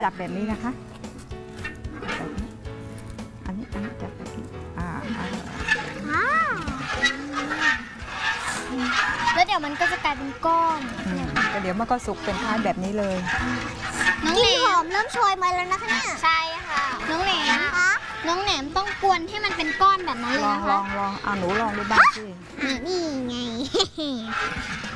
จับแบบนี้นะคะอันนี้จับแบบนี้แล้วเดี๋ยวมันก็จะกลายเป็นก้อนก็เดี๋ยวมันก็สุกเป็นท้ายแบบนี้เลยน้องแหนมหอมเริ่มโชยมาแล้วนะคะเนี่ยใช่ค่ะน้องแหนมต้องกวนให้มันเป็นก้อนแบบนั้นเลยนะคะลองหนูลองดูบ้างสินี่ไง